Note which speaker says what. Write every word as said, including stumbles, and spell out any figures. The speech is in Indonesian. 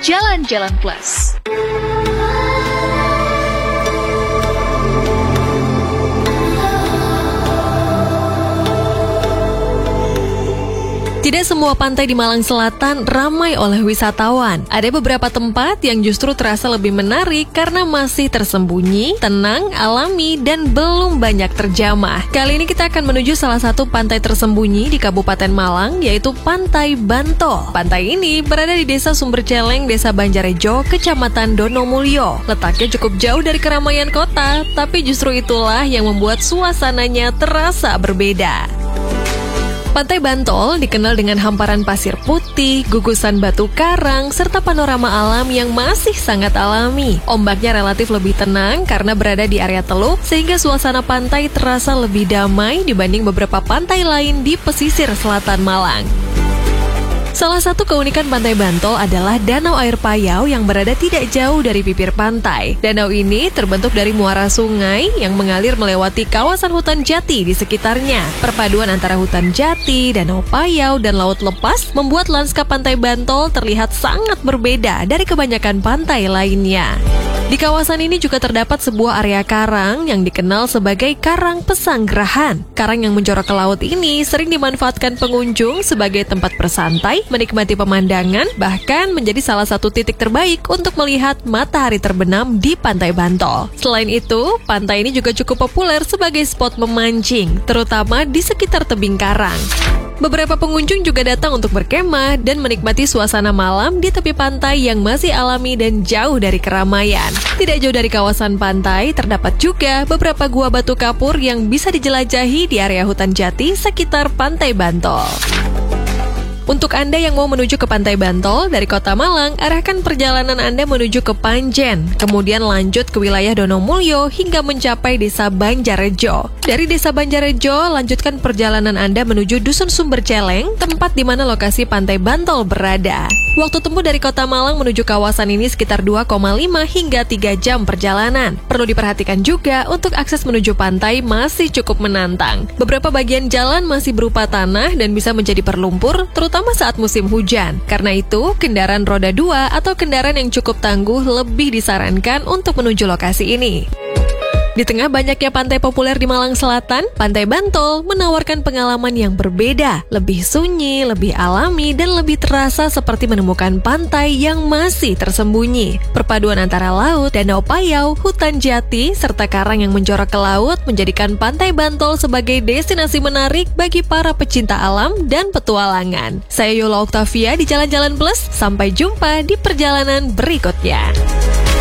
Speaker 1: Jalan-Jalan Plus.
Speaker 2: Tidak semua pantai di Malang Selatan ramai oleh wisatawan. Ada beberapa tempat yang justru terasa lebih menarik karena masih tersembunyi, tenang, alami, dan belum banyak terjamah. Kali ini kita akan menuju salah satu pantai tersembunyi di Kabupaten Malang, yaitu Pantai Bantol. Pantai ini berada di Desa Sumberceleng, Desa Banjarejo, Kecamatan Donomulyo. Letaknya cukup jauh dari keramaian kota, tapi justru itulah yang membuat suasananya terasa berbeda. Pantai Bantol dikenal dengan hamparan pasir putih, gugusan batu karang, serta panorama alam yang masih sangat alami. Ombaknya relatif lebih tenang karena berada di area teluk, sehingga suasana pantai terasa lebih damai dibanding beberapa pantai lain di pesisir selatan Malang. Salah satu keunikan Pantai Bantol adalah danau air payau yang berada tidak jauh dari bibir pantai. Danau ini terbentuk dari muara sungai yang mengalir melewati kawasan hutan jati di sekitarnya. Perpaduan antara hutan jati, danau payau, dan laut lepas membuat lanskap Pantai Bantol terlihat sangat berbeda dari kebanyakan pantai lainnya. Di kawasan ini juga terdapat sebuah area karang yang dikenal sebagai Karang Pesanggerahan. Karang yang menjorok ke laut ini sering dimanfaatkan pengunjung sebagai tempat bersantai, menikmati pemandangan, bahkan menjadi salah satu titik terbaik untuk melihat matahari terbenam di Pantai Bantol. Selain itu, pantai ini juga cukup populer sebagai spot memancing, terutama di sekitar tebing karang. Beberapa pengunjung juga datang untuk berkemah dan menikmati suasana malam di tepi pantai yang masih alami dan jauh dari keramaian. Tidak jauh dari kawasan pantai, terdapat juga beberapa gua batu kapur yang bisa dijelajahi di area hutan jati sekitar Pantai Bantol. Untuk Anda yang mau menuju ke Pantai Bantol dari Kota Malang, arahkan perjalanan Anda menuju ke Panjen, kemudian lanjut ke wilayah Donomulyo hingga mencapai Desa Banjarejo. Dari Desa Banjarejo, lanjutkan perjalanan Anda menuju Dusun Sumberceleng, tempat di mana lokasi Pantai Bantol berada. Waktu tempuh dari Kota Malang menuju kawasan ini sekitar dua koma lima hingga tiga jam perjalanan. Perlu diperhatikan juga untuk akses menuju pantai masih cukup menantang. Beberapa bagian jalan masih berupa tanah dan bisa menjadi berlumpur, terutama saat musim hujan. Karena itu, kendaraan roda dua atau kendaraan yang cukup tangguh lebih disarankan untuk menuju lokasi ini. Di tengah banyaknya pantai populer di Malang Selatan, Pantai Bantol menawarkan pengalaman yang berbeda, lebih sunyi, lebih alami, dan lebih terasa seperti menemukan pantai yang masih tersembunyi. Perpaduan antara laut, danau payau, hutan jati, serta karang yang menjorok ke laut menjadikan Pantai Bantol sebagai destinasi menarik bagi para pecinta alam dan petualangan. Saya Yola Oktavia di Jalan-Jalan Plus, sampai jumpa di perjalanan berikutnya.